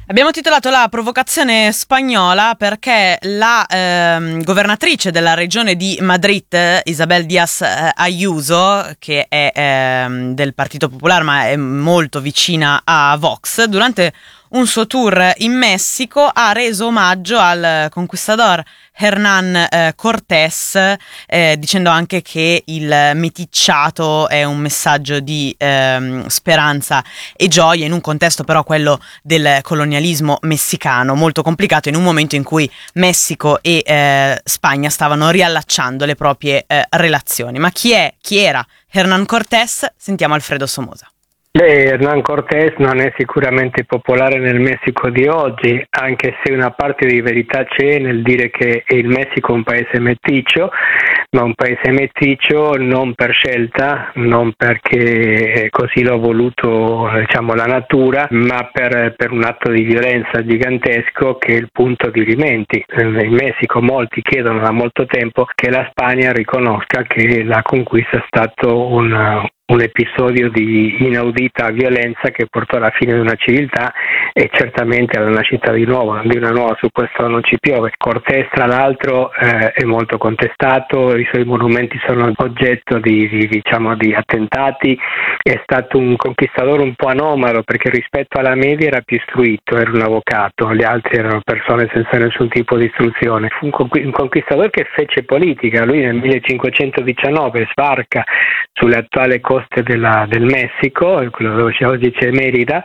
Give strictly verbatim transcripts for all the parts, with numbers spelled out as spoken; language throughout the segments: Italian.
Abbiamo titolato la provocazione spagnola perché la ehm, governatrice della regione di Madrid, Isabel Díaz eh, Ayuso, che è ehm, del Partito Popolare ma è molto vicina a Vox, durante un suo tour in Messico ha reso omaggio al conquistador Hernán eh, Cortés, eh, dicendo anche che il meticciato è un messaggio di ehm, speranza e gioia in un contesto però quello del colonialismo messicano molto complicato, in un momento in cui Messico e eh, Spagna stavano riallacciando le proprie eh, relazioni. Ma chi è, chi era Hernán Cortés? Sentiamo Alfredo Somoza. Beh, Hernán Cortés non è sicuramente popolare nel Messico di oggi, anche se una parte di verità c'è nel dire che il Messico è un paese meticcio, ma un paese meticcio non per scelta, non perché così l'ha voluto, diciamo, la natura, ma per, per un atto di violenza gigantesco che è il punto di riferimento. In Messico molti chiedono da molto tempo che la Spagna riconosca che la conquista è stato un un episodio di inaudita violenza che portò alla fine di una civiltà e certamente alla nascita di nuovo, di una nuova, su questo non ci piove. Cortés, tra l'altro, eh, è molto contestato, i suoi monumenti sono oggetto di, di, diciamo, di attentati, è stato un conquistador un po' anomalo perché rispetto alla media era più istruito, era un avvocato, gli altri erano persone senza nessun tipo di istruzione. Fu un, conqu- un conquistador che fece politica, lui nel millecinquecentodiciannove sbarca sulle attuali coste della, del Messico, quello dove oggi c'è Merida,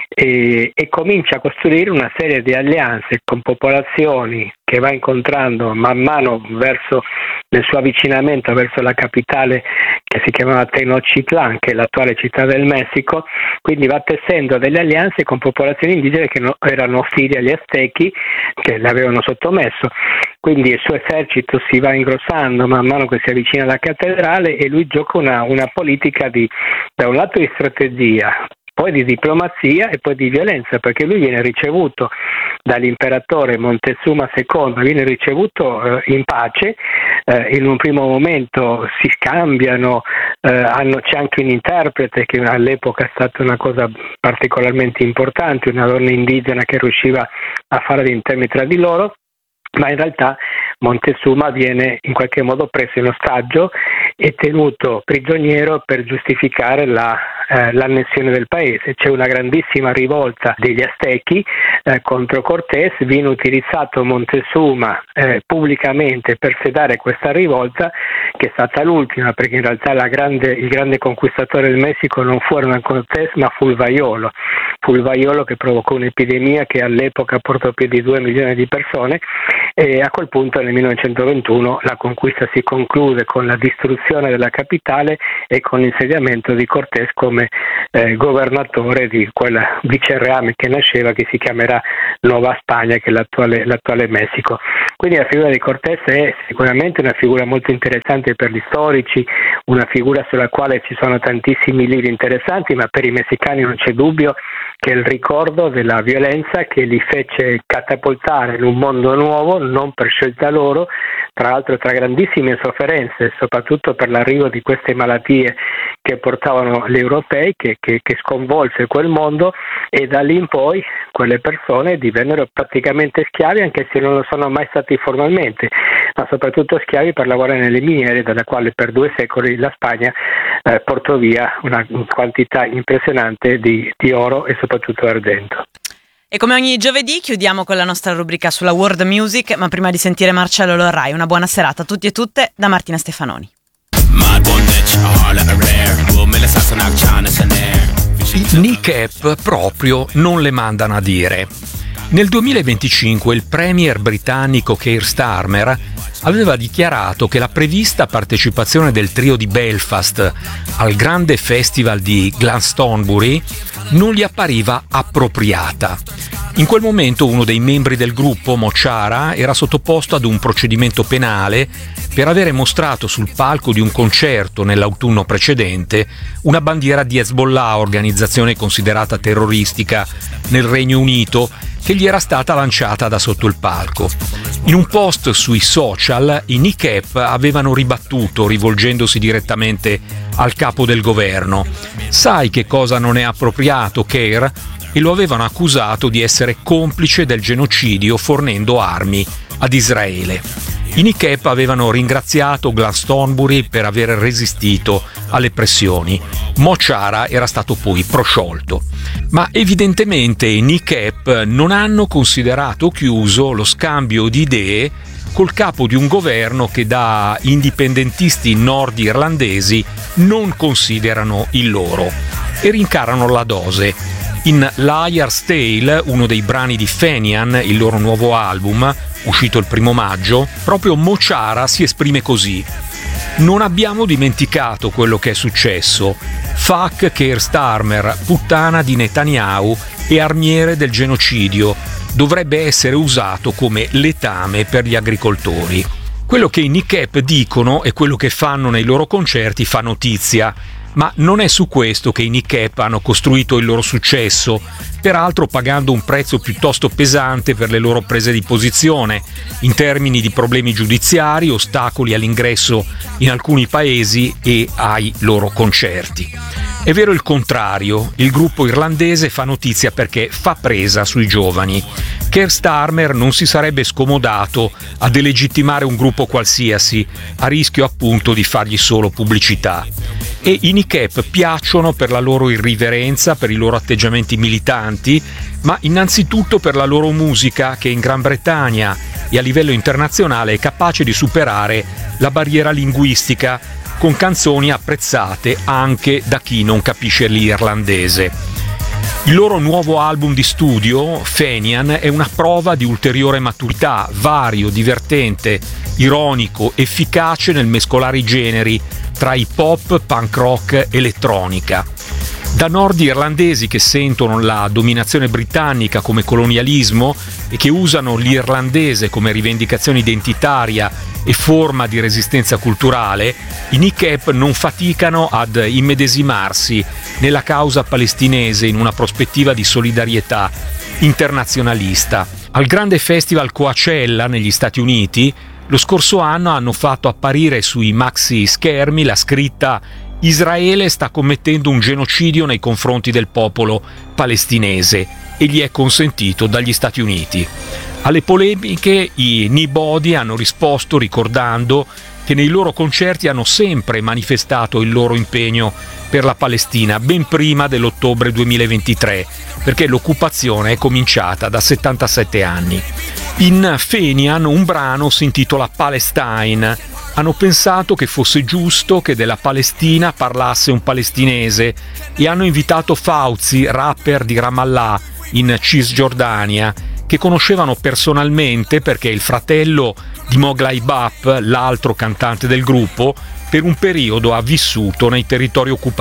e, e comincia a costruire una serie di alleanze con popolazioni che va incontrando man mano verso nel suo avvicinamento verso la capitale che si chiamava Tenochtitlan, che è l'attuale città del Messico, quindi va tessendo delle alleanze con popolazioni indigene che no, erano ostili agli Aztechi, che l'avevano sottomesso. Quindi il suo esercito si va ingrossando man mano che si avvicina alla cattedrale e lui gioca una, una politica di, da un lato di strategia, poi di diplomazia e poi di violenza, perché lui viene ricevuto dall'imperatore Montezuma secondo, viene ricevuto eh, in pace, eh, in un primo momento si scambiano, eh, hanno, c'è anche un interprete che all'epoca è stata una cosa particolarmente importante, una donna indigena che riusciva a fare l'interprete tra di loro, ma in realtà Montezuma viene in qualche modo preso in ostaggio e tenuto prigioniero per giustificare la, eh, l'annessione del paese. C'è una grandissima rivolta degli Aztechi eh, contro Cortés, viene utilizzato Montezuma eh, pubblicamente per sedare questa rivolta, che è stata l'ultima, perché in realtà la grande, il grande conquistatore del Messico non fu Hernán Cortés ma fu il vaiolo, fu il vaiolo che provocò un'epidemia che all'epoca portò più di due milioni di persone, e a quel punto nel millenovecentoventuno la conquista si conclude con la distruzione della capitale e con l'insediamento di Cortés come eh, governatore di quel vicereame che nasceva, che si chiamerà Nuova Spagna, che è l'attuale, l'attuale Messico. Quindi la figura di Cortés è sicuramente una figura molto interessante per gli storici, una figura sulla quale ci sono tantissimi libri interessanti, ma per i messicani non c'è dubbio che è il ricordo della violenza che li fece catapultare in un mondo nuovo, non per scelta loro, tra l'altro tra grandissime sofferenze, soprattutto per l'arrivo di queste malattie che portavano gli europei, che, che, che sconvolse quel mondo, e da lì in poi quelle persone divennero praticamente schiavi, anche se non lo sono mai stati formalmente, ma soprattutto schiavi per lavorare nelle miniere, dalla quale per due secoli la Spagna eh, portò via una quantità impressionante di, di oro e soprattutto argento. E come ogni giovedì chiudiamo con la nostra rubrica sulla world music, ma prima di sentire Marcello Lorrai, una buona serata a tutti e tutte da Martina Stefanoni. I Nicep proprio non le mandano a dire. Nel duemilaventicinque il premier britannico Keir Starmer aveva dichiarato che la prevista partecipazione del trio di Belfast al grande festival di Glastonbury non gli appariva appropriata. In quel momento uno dei membri del gruppo, Mo Chara, era sottoposto ad un procedimento penale per avere mostrato sul palco di un concerto nell'autunno precedente una bandiera di Hezbollah, organizzazione considerata terroristica nel Regno Unito, che gli era stata lanciata da sotto il palco. In un post sui social, i Nicep avevano ribattuto, rivolgendosi direttamente al capo del governo: «Sai che cosa non è appropriato, Keir? e lo avevano accusato di essere complice del genocidio fornendo armi ad Israele. I N I C E P avevano ringraziato Glastonbury per aver resistito alle pressioni. Mochara era stato poi prosciolto. Ma evidentemente i N I C E P non hanno considerato chiuso lo scambio di idee col capo di un governo che da indipendentisti nord-irlandesi non considerano il loro e rincarano la dose. In Liar's Tale, uno dei brani di Fenian, il loro nuovo album, uscito il primo maggio, proprio Mochara si esprime così: non abbiamo dimenticato quello che è successo. Fuck Keir Starmer, puttana di Netanyahu e armiere del genocidio, dovrebbe essere usato come letame per gli agricoltori. Quello che i N I C E P dicono e quello che fanno nei loro concerti fa notizia, ma non è su questo che i N I C E P hanno costruito il loro successo, peraltro pagando un prezzo piuttosto pesante per le loro prese di posizione, in termini di problemi giudiziari, ostacoli all'ingresso in alcuni paesi e ai loro concerti. È vero il contrario, il gruppo irlandese fa notizia perché fa presa sui giovani. Keir Starmer non si sarebbe scomodato a delegittimare un gruppo qualsiasi, a rischio appunto di fargli solo pubblicità. E i N I C E P piacciono per la loro irriverenza, per i loro atteggiamenti militanti, ma innanzitutto per la loro musica che in Gran Bretagna e a livello internazionale è capace di superare la barriera linguistica con canzoni apprezzate anche da chi non capisce l'irlandese. Il loro nuovo album di studio, Fenian, è una prova di ulteriore maturità, vario, divertente, ironico, efficace nel mescolare i generi tra hip hop, punk rock, elettronica. Da nord-irlandesi che sentono la dominazione britannica come colonialismo e che usano l'irlandese come rivendicazione identitaria e forma di resistenza culturale, i N I C E P non faticano ad immedesimarsi nella causa palestinese in una prospettiva di solidarietà internazionalista. Al grande festival Coachella negli Stati Uniti, lo scorso anno hanno fatto apparire sui maxi schermi la scritta «Israele sta commettendo un genocidio nei confronti del popolo palestinese e gli è consentito dagli Stati Uniti». Alle polemiche i Nobody hanno risposto ricordando che nei loro concerti hanno sempre manifestato il loro impegno per la Palestina ben prima dell'ottobre duemilaventitré, perché l'occupazione è cominciata da settantasette anni. In Fenian un brano si intitola Palestine. Hanno pensato che fosse giusto che della Palestina parlasse un palestinese e hanno invitato Fauzi, rapper di Ramallah in Cisgiordania, che conoscevano personalmente perché il fratello di Moglai Bap, l'altro cantante del gruppo, per un periodo ha vissuto nei territori occupati.